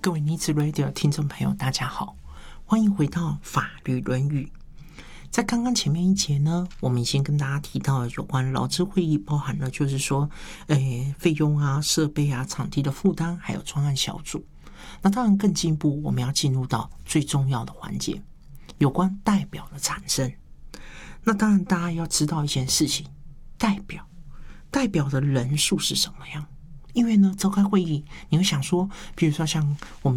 各位尼子 Radio 听众朋友，大家好，欢迎回到法律论语。在刚刚前面一节呢，我们已经跟大家提到了有关劳资会议，包含了就是说，费用啊、设备啊、场地的负担，还有专案小组。那当然更进一步，我们要进入到最重要的环节，有关代表的产生。那当然大家要知道一件事情，代表的人数是什么样？因为呢，召开会议，你会想说，比如说像我们